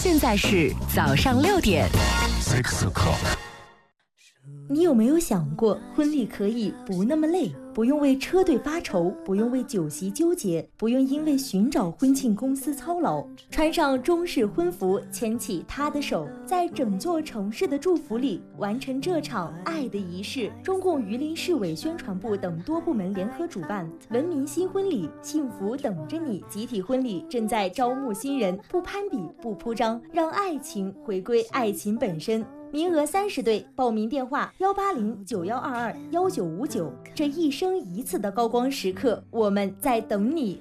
现在是早上6点。 6 o'clock。 你有没有想过，婚礼可以不那么累，不用为车队发愁，不用为酒席纠结，不用因为寻找婚庆公司操劳，穿上中式婚服，牵起他的手，在整座城市的祝福里完成这场爱的仪式。中共榆林市委宣传部等多部门联合主办文明新婚礼，幸福等着你集体婚礼正在招募新人，不攀比，不铺张，让爱情回归爱情本身。名额30对，报名电话18091221959。这一生一次的高光时刻，我们在等你。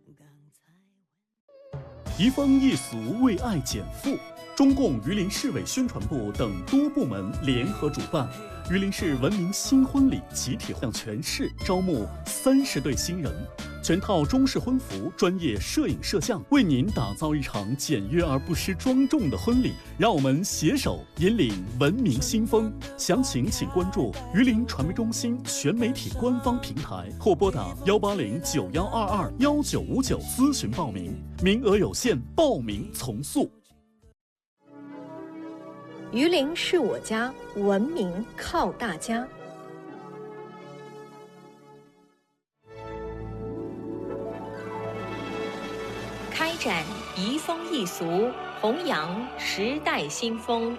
移风易俗，为爱减负。中共榆林市委宣传部等多部门联合主办榆林市文明新婚礼集体向全市招募30对新人，全套中式婚服，专业摄影摄像，为您打造一场简约而不失庄重的婚礼。让我们携手引领文明新风。详情请关注榆林传媒中心全媒体官方平台，或拨打18091221959咨询报名，名额有限，报名从速。 榆林是我家，文明靠大家。开展移风易俗，弘扬时代新风，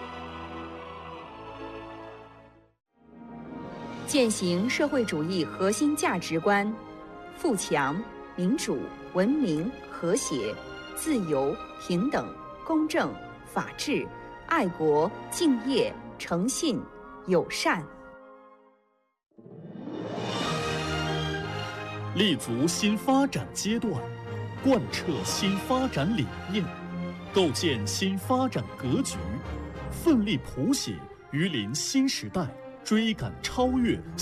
践行社会主义核心价值观：富强、民主、文明、和谐、自由、平等、公正、法治、爱国、敬业、诚信、友善。 立足新发展阶段，贯彻新发展理念，构建新发展格局，奋力谱写榆林新时代，追赶超越